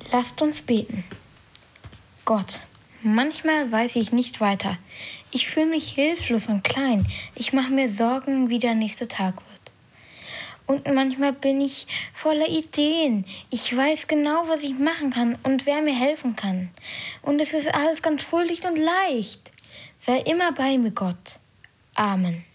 Lasst uns beten. Gott, manchmal weiß ich nicht weiter. Ich fühle mich hilflos und klein. Ich mache mir Sorgen, wie der nächste Tag wird. Und manchmal bin ich voller Ideen. Ich weiß genau, was ich machen kann und wer mir helfen kann. Und es ist alles ganz fröhlich und leicht. Sei immer bei mir, Gott. Amen.